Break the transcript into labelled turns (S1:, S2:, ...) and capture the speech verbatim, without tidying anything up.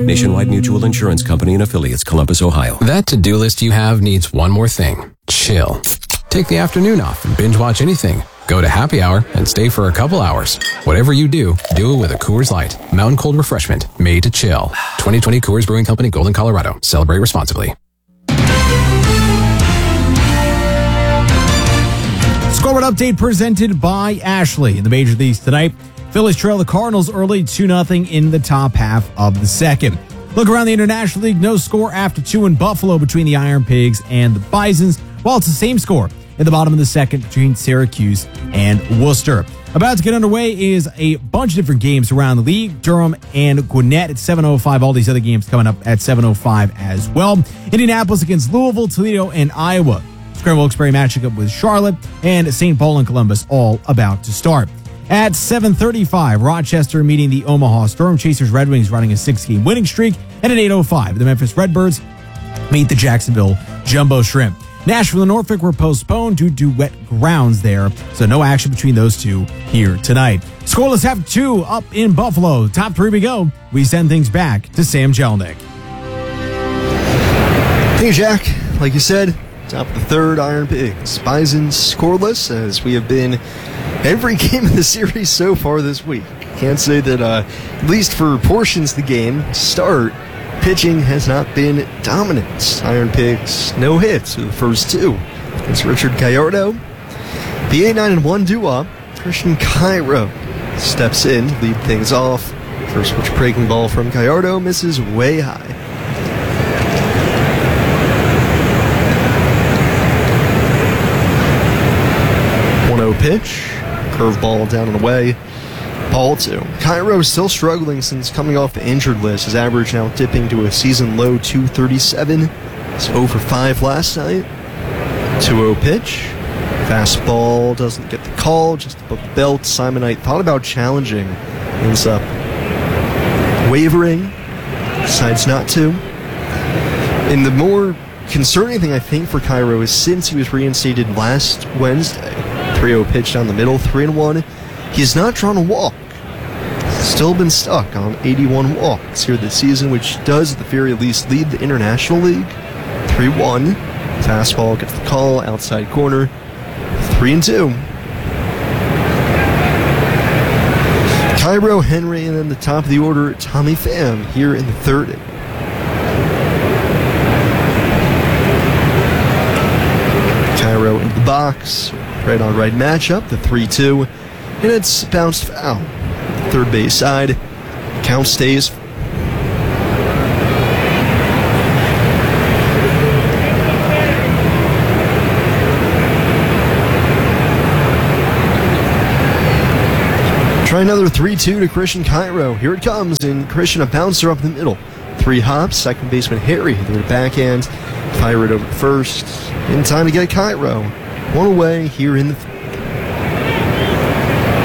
S1: Nationwide Mutual Insurance Company and affiliates, Columbus, Ohio.
S2: That to-do list you have needs one more thing. Chill. Take the afternoon off and binge watch anything. Go to happy hour and stay for a couple hours. Whatever you do, do it with a Coors Light. Mountain cold refreshment made to chill. twenty twenty Coors Brewing Company, Golden, Colorado. Celebrate responsibly.
S3: Scoreboard update presented by Ashley. In the major leagues tonight, Phillies trail the Cardinals early two nothing in the top half of the second. Look around the International League, no score after two in Buffalo between the Iron Pigs and the Bisons, while it's the same score in the bottom of the second between Syracuse and Worcester. About to get underway is a bunch of different games around the league. Durham and Gwinnett at seven oh five. All these other games coming up at seven oh five as well. Indianapolis against Louisville, Toledo, and Iowa. Scramble Wilkes-Barre matching up with Charlotte, and Saint Paul and Columbus all about to start. At seven thirty-five, Rochester meeting the Omaha Storm Chasers. Red Wings running a six-game winning streak. And at eight oh five, the Memphis Redbirds meet the Jacksonville Jumbo Shrimp. Nashville and Norfolk were postponed due to wet grounds there, so no action between those two here tonight. Scoreless after two up in Buffalo. Top three we go. We send things back to Sam Jelnick.
S4: Hey, Jack. Like you said, top of the third, Iron Pigs. Bison scoreless, as we have been every game of the series so far this week. Can't say that, uh, at least for portions of the game, to start, pitching has not been dominant. Iron Pigs, no hits for the first two. It's Richard Gallardo. The eight nine and one duo, Christian Cairo, steps in to lead things off. First pitch breaking ball from Gallardo misses way high. one oh pitch, curveball down and away. Ball two. Cairo is still struggling since coming off the injured list. His average now dipping to a season low two thirty-seven. He's oh for five last night. two oh pitch. Fastball doesn't get the call, just above the belt. Simon Knight thought about challenging. Ends up wavering. Decides not to. And the more concerning thing, I think, for Cairo is since he was reinstated last Wednesday, three oh pitch down the middle, three and one. He's not drawn a walk. Still been stuck on eighty-one walks here this season, which does at the very least lead the International League. three one. Fastball gets the call, outside corner. three and two. Cairo, Henry, and then the top of the order, Tommy Pham here in the third inning. Cairo in the box. Right on right matchup, the three two. And it's bounced foul. Third base side. Count stays. Try another three two to Christian Cairo. Here it comes, and Christian a bouncer up the middle. Three hops, second baseman Harry, the backhand. Fire it over first. In time to get Cairo. One away here in the